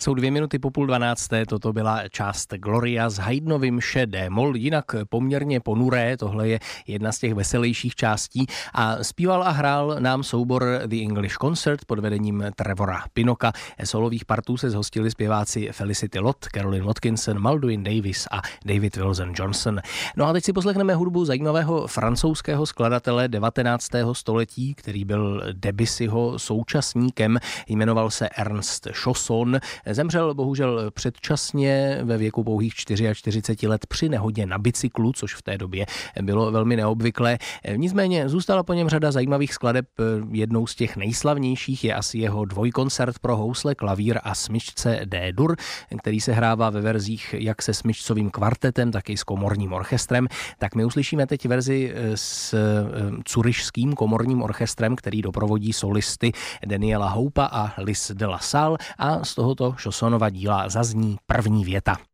Jsou 2 minuty po 11:30, toto byla část Gloria s Haydnovým Che d-moll, jinak poměrně ponuré, tohle je jedna z těch veselějších částí a zpíval a hrál nám soubor The English Concert pod vedením Trevora Pinnocka. Solových partů se zhostili zpěváci Felicity Lott, Caroline Watkinson, Maldwin Davis a David Wilson Johnson. No a teď si poslechneme hudbu zajímavého francouzského skladatele 19. století, který byl Debussyho současníkem, jmenoval se Ernst Chausson. Zemřel bohužel předčasně ve věku pouhých 44 let při nehodě na bicyklu, což v té době bylo velmi neobvyklé. Nicméně zůstala po něm řada zajímavých skladeb. Jednou z těch nejslavnějších je asi jeho dvojkoncert pro housle, klavír a smyčce D-dur, který se hrává ve verzích jak se smyčcovým kvartetem, tak i s komorním orchestrem. Tak my uslyšíme teď verzi s curyšským komorním orchestrem, který doprovodí solisty Daniela Houpa a Liz de la Salle, a z tohoto Chaussonova díla zazní první věta.